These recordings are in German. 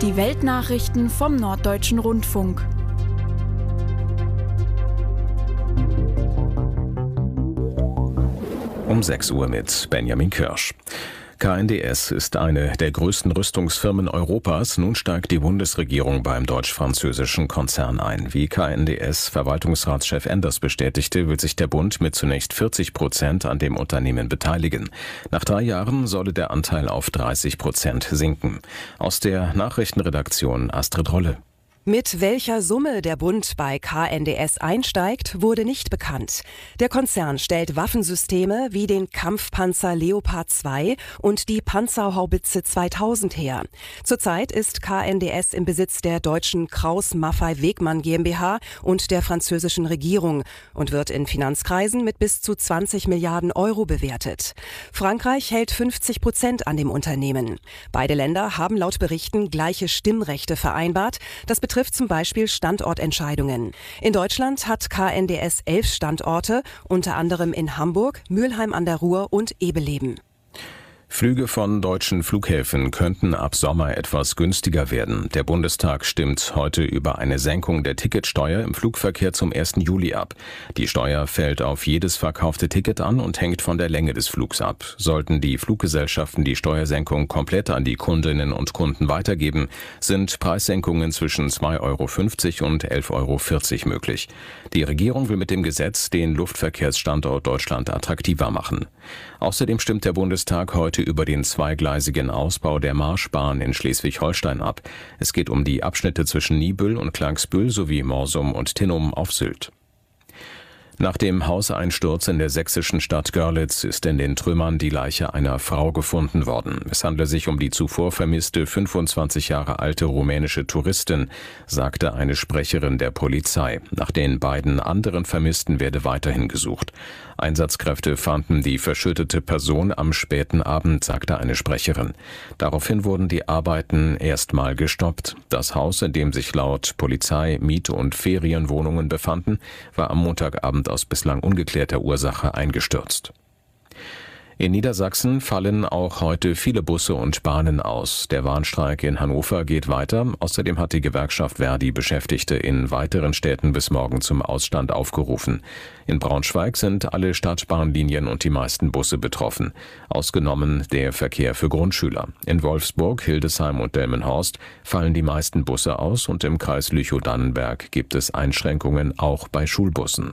Die Weltnachrichten vom Norddeutschen Rundfunk. Um 6 Uhr mit Benjamin Kirsch. KNDS ist eine der größten Rüstungsfirmen Europas. Nun steigt die Bundesregierung beim deutsch-französischen Konzern ein. Wie KNDS-Verwaltungsratschef Enders bestätigte, will sich der Bund mit zunächst 40% an dem Unternehmen beteiligen. Nach 3 Jahren solle der Anteil auf 30% sinken. Aus der Nachrichtenredaktion Astrid Rolle. Mit welcher Summe der Bund bei KNDS einsteigt, wurde nicht bekannt. Der Konzern stellt Waffensysteme wie den Kampfpanzer Leopard 2 und die Panzerhaubitze 2000 her. Zurzeit ist KNDS im Besitz der deutschen Krauss-Maffei-Wegmann GmbH und der französischen Regierung und wird in Finanzkreisen mit bis zu 20 Milliarden Euro bewertet. Frankreich hält 50% an dem Unternehmen. Beide Länder haben laut Berichten gleiche Stimmrechte vereinbart. Das betrifft zum Beispiel Standortentscheidungen. In Deutschland hat KNDS 11 Standorte, unter anderem in Hamburg, Mülheim an der Ruhr und Ebeleben. Flüge von deutschen Flughäfen könnten ab Sommer etwas günstiger werden. Der Bundestag stimmt heute über eine Senkung der Ticketsteuer im Flugverkehr zum 1. Juli ab. Die Steuer fällt auf jedes verkaufte Ticket an und hängt von der Länge des Flugs ab. Sollten die Fluggesellschaften die Steuersenkung komplett an die Kundinnen und Kunden weitergeben, sind Preissenkungen zwischen 2,50 € und 11,40 € möglich. Die Regierung will mit dem Gesetz den Luftverkehrsstandort Deutschland attraktiver machen. Außerdem stimmt der Bundestag heute über den zweigleisigen Ausbau der Marschbahn in Schleswig-Holstein ab. Es geht um die Abschnitte zwischen Niebüll und Klagsbühl sowie Morsum und Tinnum auf Sylt. Nach dem Hauseinsturz in der sächsischen Stadt Görlitz ist in den Trümmern die Leiche einer Frau gefunden worden. Es handle sich um die zuvor vermisste 25 Jahre alte rumänische Touristin, sagte eine Sprecherin der Polizei. Nach den beiden anderen Vermissten werde weiterhin gesucht. Einsatzkräfte fanden die verschüttete Person am späten Abend, sagte eine Sprecherin. Daraufhin wurden die Arbeiten erstmal gestoppt. Das Haus, in dem sich laut Polizei Miet- und Ferienwohnungen befanden, war am Montagabend aus bislang ungeklärter Ursache eingestürzt. In Niedersachsen fallen auch heute viele Busse und Bahnen aus. Der Warnstreik in Hannover geht weiter. Außerdem hat die Gewerkschaft Verdi Beschäftigte in weiteren Städten bis morgen zum Ausstand aufgerufen. In Braunschweig sind alle Stadtbahnlinien und die meisten Busse betroffen, ausgenommen der Verkehr für Grundschüler. In Wolfsburg, Hildesheim und Delmenhorst fallen die meisten Busse aus und im Kreis Lüchow-Dannenberg gibt es Einschränkungen auch bei Schulbussen.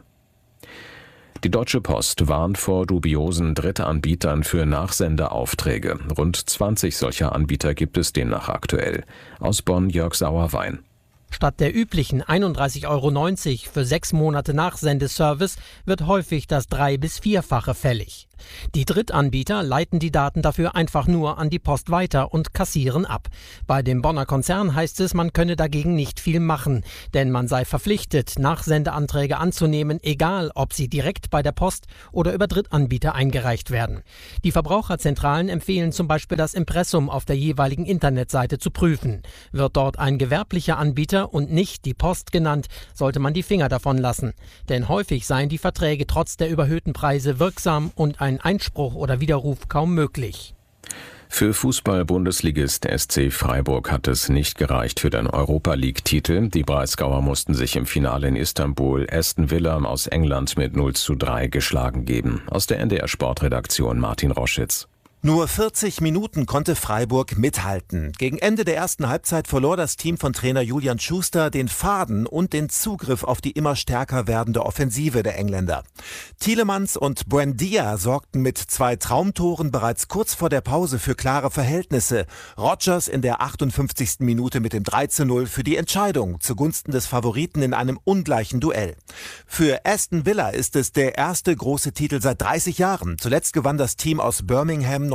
Die Deutsche Post warnt vor dubiosen Drittanbietern für Nachsendeaufträge. Rund 20 solcher Anbieter gibt es demnach aktuell. Aus Bonn Jörg Sauerwein. Statt der üblichen 31,90 € für 6 Monate Nachsendeservice wird häufig das 3- bis 4-fache fällig. Die Drittanbieter leiten die Daten dafür einfach nur an die Post weiter und kassieren ab. Bei dem Bonner Konzern heißt es, man könne dagegen nicht viel machen, denn man sei verpflichtet, Nachsendeanträge anzunehmen, egal ob sie direkt bei der Post oder über Drittanbieter eingereicht werden. Die Verbraucherzentralen empfehlen zum Beispiel, das Impressum auf der jeweiligen Internetseite zu prüfen. Wird dort ein gewerblicher Anbieter und nicht die Post genannt, sollte man die Finger davon lassen. Denn häufig seien die Verträge trotz der überhöhten Preise wirksam und ein Einspruch oder Widerruf kaum möglich. Für Fußball-Bundesligist SC Freiburg hat es nicht gereicht für den Europa-League-Titel. Die Breisgauer mussten sich im Finale in Istanbul Aston Villa aus England mit 0:3 geschlagen geben. Aus der NDR-Sportredaktion Martin Roschitz. Nur 40 Minuten konnte Freiburg mithalten. Gegen Ende der ersten Halbzeit verlor das Team von Trainer Julian Schuster den Faden und den Zugriff auf die immer stärker werdende Offensive der Engländer. Tielemans und Buendia sorgten mit 2 Traumtoren bereits kurz vor der Pause für klare Verhältnisse. Rodgers in der 58. Minute mit dem 3:0 für die Entscheidung zugunsten des Favoriten in einem ungleichen Duell. Für Aston Villa ist es der erste große Titel seit 30 Jahren. Zuletzt gewann das Team aus Birmingham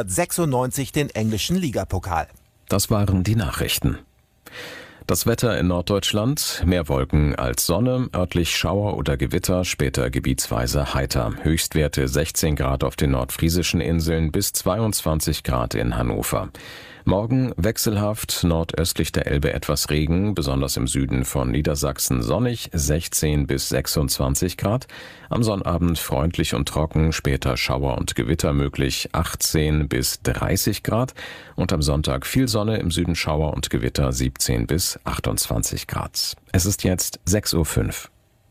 1996 den englischen Ligapokal. Das waren die Nachrichten. Das Wetter in Norddeutschland: mehr Wolken als Sonne, örtlich Schauer oder Gewitter, später gebietsweise heiter. Höchstwerte 16 Grad auf den nordfriesischen Inseln bis 22 Grad in Hannover. Morgen wechselhaft, nordöstlich der Elbe etwas Regen, besonders im Süden von Niedersachsen sonnig, 16 bis 26 Grad. Am Sonnabend freundlich und trocken, später Schauer und Gewitter möglich, 18 bis 30 Grad. Und am Sonntag viel Sonne, im Süden Schauer und Gewitter, 17 bis 28 Grad. Es ist jetzt 6:05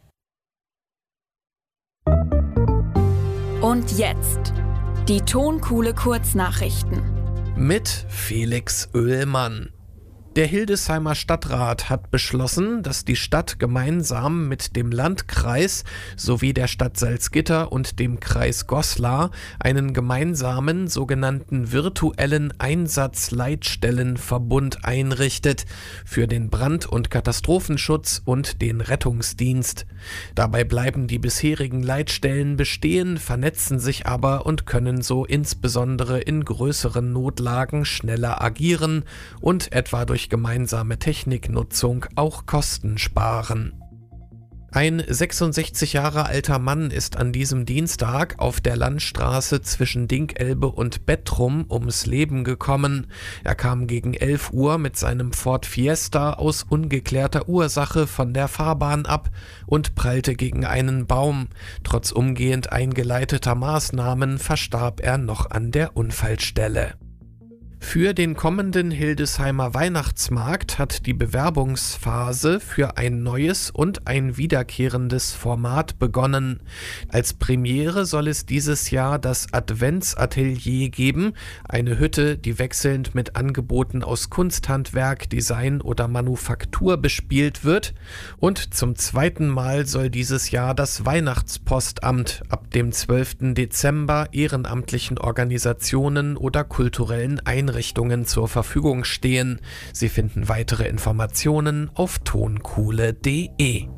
Uhr. Und jetzt die Tonkuhle Kurznachrichten. Mit Felix Oehlmann. Der Hildesheimer Stadtrat hat beschlossen, dass die Stadt gemeinsam mit dem Landkreis sowie der Stadt Salzgitter und dem Kreis Goslar einen gemeinsamen sogenannten virtuellen Einsatzleitstellenverbund einrichtet für den Brand- und Katastrophenschutz und den Rettungsdienst. Dabei bleiben die bisherigen Leitstellen bestehen, vernetzen sich aber und können so insbesondere in größeren Notlagen schneller agieren und etwa durch gemeinsame Techniknutzung auch Kosten sparen. Ein 66 Jahre alter Mann ist an diesem Dienstag auf der Landstraße zwischen Dinkelbe und Bettrum ums Leben gekommen. Er kam gegen 11 Uhr mit seinem Ford Fiesta aus ungeklärter Ursache von der Fahrbahn ab und prallte gegen einen Baum. Trotz umgehend eingeleiteter Maßnahmen verstarb er noch an der Unfallstelle. Für den kommenden Hildesheimer Weihnachtsmarkt hat die Bewerbungsphase für ein neues und ein wiederkehrendes Format begonnen. Als Premiere soll es dieses Jahr das Adventsatelier geben, eine Hütte, die wechselnd mit Angeboten aus Kunsthandwerk, Design oder Manufaktur bespielt wird. Und zum zweiten Mal soll dieses Jahr das Weihnachtspostamt ab dem 12. Dezember ehrenamtlichen Organisationen oder kulturellen Einrichtungen zur Verfügung stehen. Sie finden weitere Informationen auf tonkuhle.de.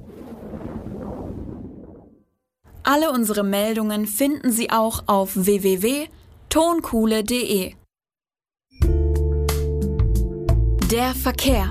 Alle unsere Meldungen finden Sie auch auf www.tonkuhle.de. Der Verkehr.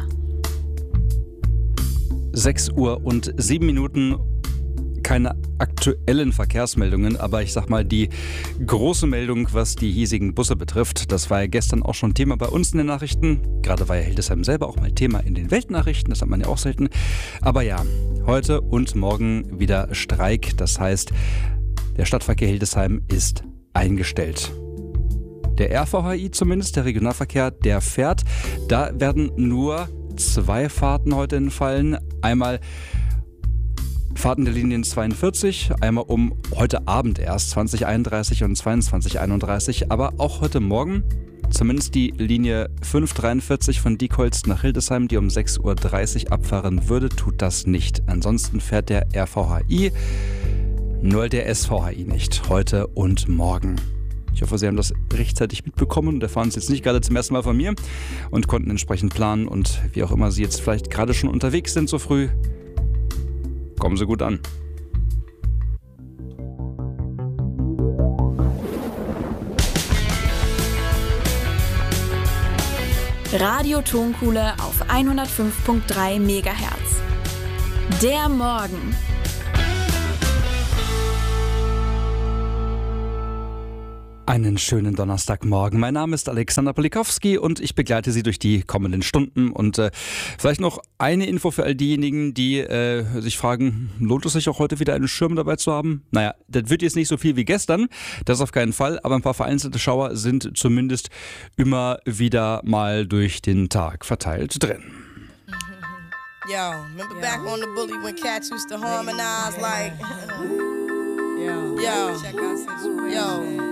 6:07 Uhr. Keine aktuellen Verkehrsmeldungen, aber ich sag mal, die große Meldung, was die hiesigen Busse betrifft, das war ja gestern auch schon Thema bei uns in den Nachrichten. Gerade war ja Hildesheim selber auch mal Thema in den Weltnachrichten, das hat man ja auch selten. Aber ja, heute und morgen wieder Streik. Das heißt, der Stadtverkehr Hildesheim ist eingestellt. Der RVHI zumindest, der Regionalverkehr, der fährt. Da werden nur 2 Fahrten heute entfallen. Einmal Fahrten der Linien 42, einmal um heute Abend erst 2031 und 2231, aber auch heute Morgen, zumindest die Linie 543 von Diekholz nach Hildesheim, die um 6:30 Uhr abfahren würde, tut das nicht. Ansonsten fährt der RVHI, nur der SVHI nicht, heute und morgen. Ich hoffe, Sie haben das rechtzeitig mitbekommen und erfahren es jetzt nicht gerade zum ersten Mal von mir und konnten entsprechend planen und wie auch immer Sie jetzt vielleicht gerade schon unterwegs sind so früh, kommen Sie gut an. Radio Tonkuhle auf 105.3 MHz. Der Morgen. Einen schönen Donnerstagmorgen. Mein Name ist Alexander Polikowski und ich begleite Sie durch die kommenden Stunden. Und vielleicht noch eine Info für all diejenigen, die sich fragen, lohnt es sich auch heute wieder einen Schirm dabei zu haben? Naja, das wird jetzt nicht so viel wie gestern, das auf keinen Fall, aber ein paar vereinzelte Schauer sind zumindest immer wieder mal durch den Tag verteilt drin. Yo, remember back on the bully when cats used to harmonize like... Yo, check out Yo.